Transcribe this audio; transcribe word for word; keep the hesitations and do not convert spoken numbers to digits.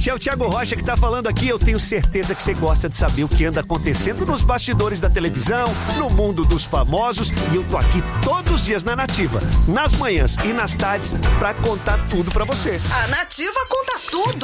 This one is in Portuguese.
gente, é o Thiago Rocha que tá falando aqui. Eu tenho certeza que você gosta de saber o que anda acontecendo nos bastidores da televisão, no mundo dos famosos, e eu tô aqui todos os dias na Nativa, nas manhãs e nas tardes, pra contar tudo pra você. A Nativa conta tudo.